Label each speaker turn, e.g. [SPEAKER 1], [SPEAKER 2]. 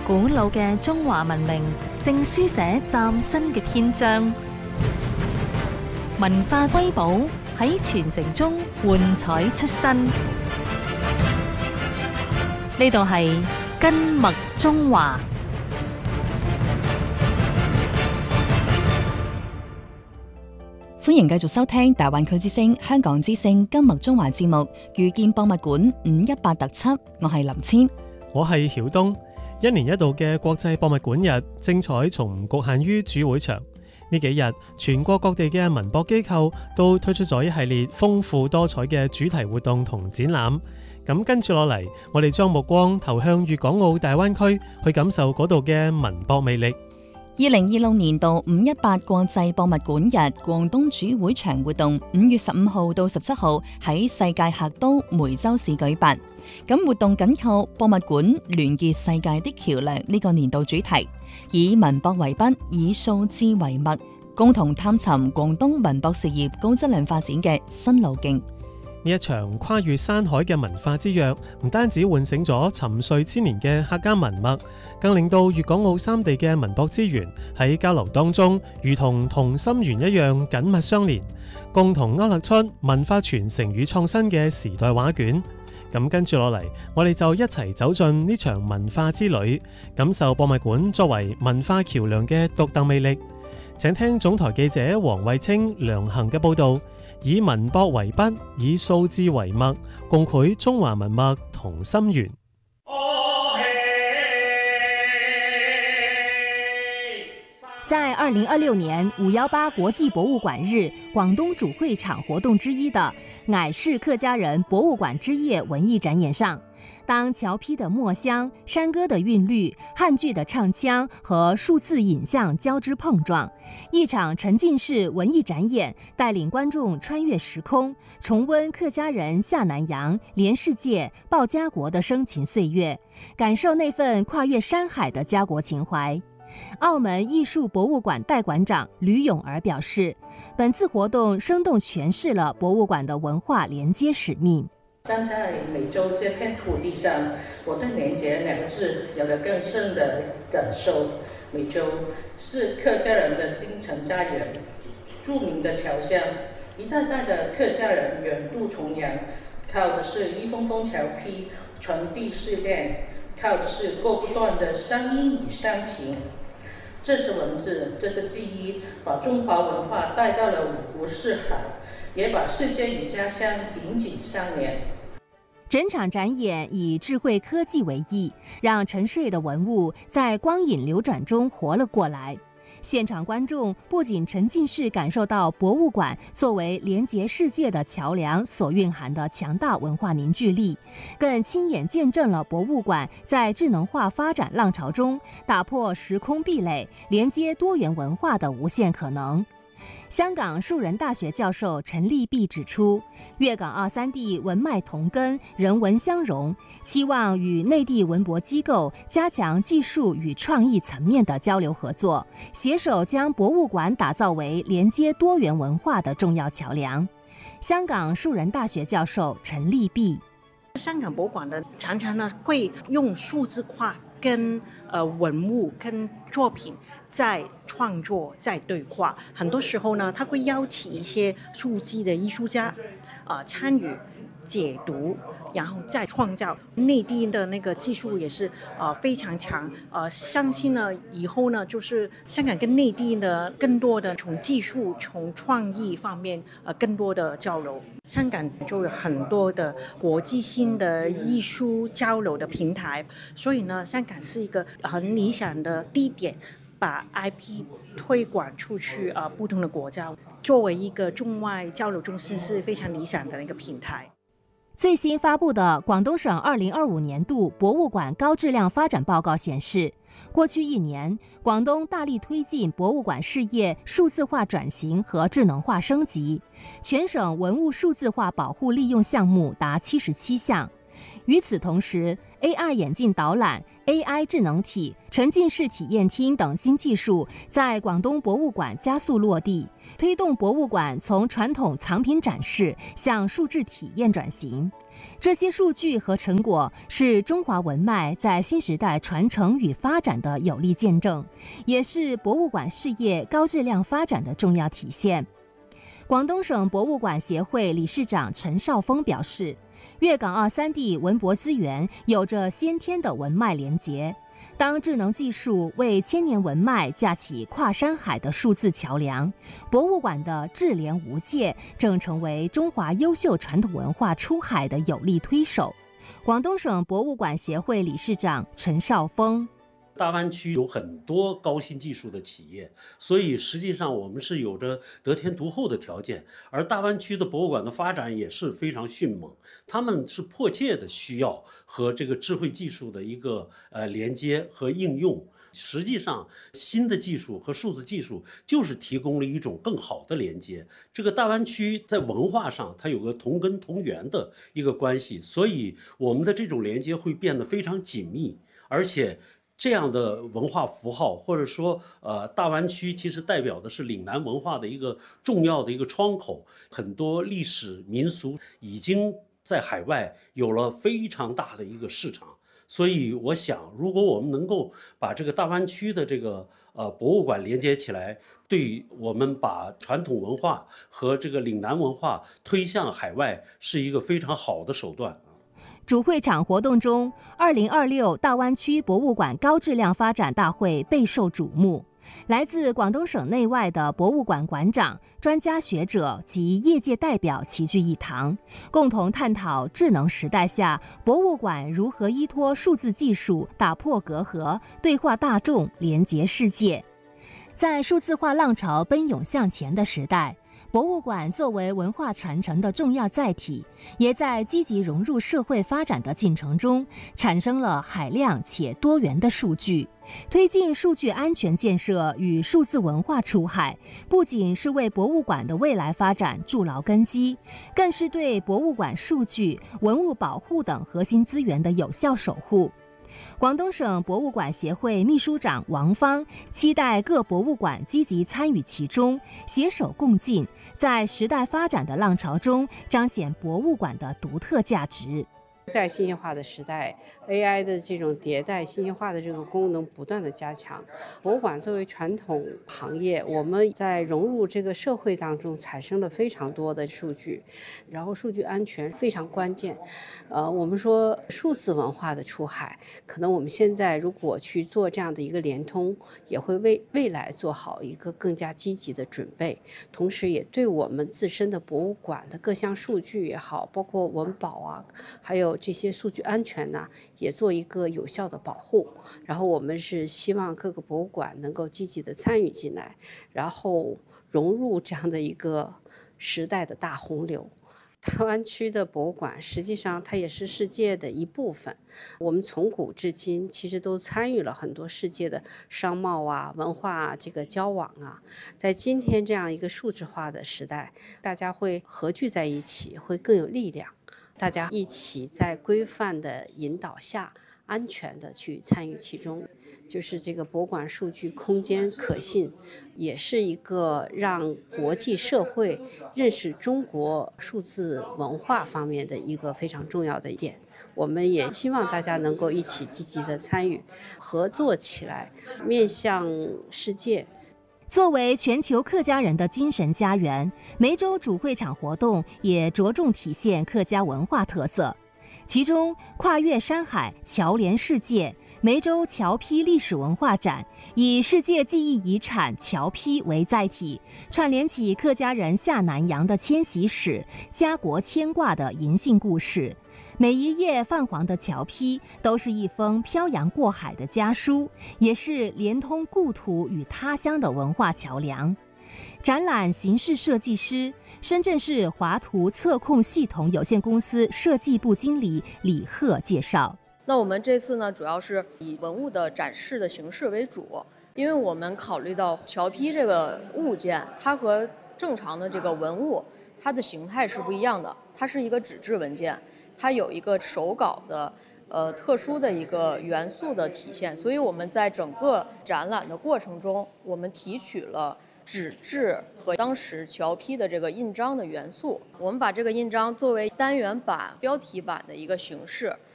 [SPEAKER 1] 古老嘅中華文明正書寫嶄新嘅篇章，文化瑰寶喺傳承中喚彩出新。呢度係根脈中華。
[SPEAKER 2] 歡迎繼續收聽大灣區之聲、香港之聲根脈中華節目《遇見博物館518特輯》，我係林千，
[SPEAKER 3] 我係曉東。一年一度嘅國際博物館日，精彩從唔局限於主會場。呢幾日，全國各地嘅文博機構都推出咗一系列豐富多彩嘅主題活動同展覽。咁跟住落嚟，我哋將目光投向粵港澳大灣區，去感受嗰度嘅文博魅力。
[SPEAKER 2] 2026年度518國際博物館日廣東主會場活動5月15號到17號喺世界客都梅州市舉辦。咁活動緊扣博物館聯結世界的橋樑呢個年度主題，以文博為筆，以數字為脈，共同探尋廣東文博事業高質量發展嘅新路徑。
[SPEAKER 3] 呢一場跨越山海嘅文化之約，唔單止喚醒咗沉睡千年嘅客家文脈，更令到粵港澳三地嘅文博資源喺交流當中，如同同心圓一樣緊密相連，共同勾勒出文化傳承與創新嘅時代畫卷。咁跟住落嚟，我哋就一齊走進呢場文化之旅，感受博物館作為文化橋樑嘅獨特魅力。請聽總台記者黃慧清、梁恒嘅報導。以文博為筆，以數字為脈，共繪中華文脈同心圓。
[SPEAKER 4] 在2026年518國際博物館日廣東主會場活動之一的乃氏客家人博物館之夜文藝展演上，當橋坯的墨香、山歌的韻律、漢劇的唱腔和數字影像交織碰撞，一場沉浸式文藝展演帶領觀眾穿越時空，重溫客家人下南洋、連世界、報家國的生情歲月，感受那份跨越山海的家國情懷。澳門藝術博物館代館長呂永兒表示，本次活動生動詮釋了博物館的文化連接使命。
[SPEAKER 5] 站在美洲這片土地上，我對連結兩個字有了更深的感受。美洲是客家人的精神家園，著名的橋像，一代代的客家人遠渡重洋，靠的是一封封橋坯傳遞思念，靠的是割不斷的聲音與鄉情。這是文字，這是記憶，把中華文化帶到了五湖四海，也把世界與家鄉緊緊相連。
[SPEAKER 4] 整場展演以智慧科技為意，讓沉睡的文物在光影流轉中活了過來。現場觀眾不僅沉浸式感受到博物館作為連結世界的橋樑所蘊含的強大文化凝聚力，更親眼見證了博物館在智能化發展浪潮中打破時空壁壘，連接多元文化的無限可能。香港樹仁大學教授陳立弼指出，粵港澳三地文脈同根，人文相融，期望與內地文博機構加強技術與創意層面的交流合作，攜手將博物館打造為連接多元文化的重要橋樑。香港樹仁大學教授陳立弼，
[SPEAKER 6] 香港博物館呢，常常呢會用數字化跟文物跟作品在創作在對話，很多時候呢，他會邀請一些數字的藝術家參與解讀，然後再創造。內地的那個技術也是非常強，相信呢以後呢，就是香港跟內地呢更多的從技術從創意方面更多的交流。香港就有很多的國際性的藝術交流的平台，所以呢，香港是一個很理想的地點，把 IP 推廣出去不同的國家，作為一個中外交流中心是非常理想的一個平台。
[SPEAKER 4] 最新發布的廣東省2025年度博物館高質量發展報告顯示，過去一年，廣東大力推進博物館事業數字化轉型和智能化升級，全省文物數字化保護利用項目達77項。與此同時， AR 眼鏡導覽、AI 智能體、沉浸式體驗廳等新技術在廣東博物館加速落地，推動博物館從傳統藏品展示向數字體驗轉型。 这些数据和成果是中华文脉在新时代传承与发展的有力见证，也是博物馆事业高质量发展的重要体现。广东省博物馆协会理事长陈少峰表示，粤港澳三地文博资源有着先天的文脉连结，当智能技术为千年文脉架起跨山海的数字桥梁，博物馆的智联无界正成为中华优秀传统文化出海的有力推手。广东省博物馆协会理事长陈少峰，
[SPEAKER 7] 大湾区有很多高新技术的企业，所以实际上我们是有着得天独厚的条件，而大湾区的博物馆的发展也是非常迅猛，他们是迫切的需要和这个智慧技术的一个连接和应用。实际上，新的技术和数字技术就是提供了一种更好的连接。这个大湾区在文化上，它有个同根同源的一个关系，所以我们的这种连接会变得非常紧密，而且这样的文化符号，或者说大湾区其实代表的是岭南文化的一个重要的一个窗口，很多历史民俗已经在海外有了非常大的一个市场。所以我想，如果我们能够把这个大湾区的这个博物馆连接起来，对我们把传统文化和这个岭南文化推向海外是一个非常好的手段。
[SPEAKER 4] 主会场活动中，2026大湾区博物馆高质量发展大会备受瞩目。来自广东省内外的博物馆馆长、专家学者及业界代表齐聚一堂，共同探讨智能时代下博物馆如何依托数字技术打破隔阂，对话大众，连结世界。在数字化浪潮奔涌向前的时代，博物馆作为文化传承的重要载体，也在积极融入社会发展的进程中，产生了海量且多元的数据。推进数据安全建设与数字文化出海，不仅是为博物馆的未来发展筑牢根基，更是对博物馆数据、文物保护等核心资源的有效守护。广东省博物馆协会秘书长王芳期待各博物馆积极参与其中，携手共进，在时代发展的浪潮中彰显博物馆的独特价值。
[SPEAKER 8] 在信息化的时代 ，AI 的这种迭代，信息化的这个功能不断的加强。博物馆作为传统行业，我们在融入这个社会当中产生了非常多的数据，然后数据安全非常关键。我们说数字文化的出海，可能我们现在如果去做这样的一个联通，也会为未来做好一个更加积极的准备，同时也对我们自身的博物馆的各项数据也好，包括文保啊，还有这些数据安全呢，也做一个有效的保护。然后我们是希望各个博物馆能够积极的参与进来，然后融入这样的一个时代的大洪流。大湾区的博物馆实际上它也是世界的一部分，我们从古至今其实都参与了很多世界的商贸啊、文化啊这个交往啊。在今天这样一个数字化的时代，大家会合聚在一起，会更有力量，大家一起在规范的引导下安全的去参与其中。就是这个博物馆数据空间可信，也是一个让国际社会认识中国数字文化方面的一个非常重要的一点。我们也希望大家能够一起积极的参与，合作起来，面向世界。
[SPEAKER 4] 作为全球客家人的精神家园，梅州主会场活动也着重体现客家文化特色，其中跨越山海，桥连世界梅州桥坯历史文化展以世界记忆遗产桥坯为载体，串联起客家人下南洋的迁徙史、家国牵挂的银杏故事。每一页泛黄的桥坯都是一封漂洋过海的家书，也是连通故土与他乡的文化桥梁。展览形式设计师、深圳市华图测控系统有限公司设计部经理李贺介绍。
[SPEAKER 9] 那我们这次呢，主要是以文物的展示的形式为主，因为我们考虑到桥坯这个物件，它和正常的这个文物，它的形态是不一样的，它是一个纸质文件，它有一个手稿的特殊的一个元素的体现，所以我们在整个展览的过程中，我们提取了纸质和当时侨批的这个印章的元素。我们把这个印章作为单元版、标题版的一个形式，